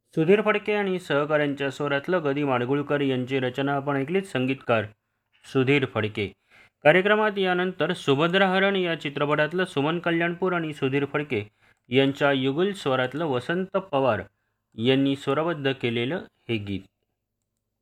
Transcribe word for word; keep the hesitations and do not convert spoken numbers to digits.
सुधीर फडके आणि सहकाऱ्यांच्या स्वरातलं गदी माडगुळकर यांची रचना आपण ऐकलीत. संगीतकार सुधीर फडके. कार्यक्रमात यानंतर सुभद्रा हरण या चित्रपटातलं सुमन कल्याणपूर आणि सुधीर फडके यांच्या युगल स्वरातलं वसंत पवार यांनी स्वरबद्ध केलेलं हे गीत.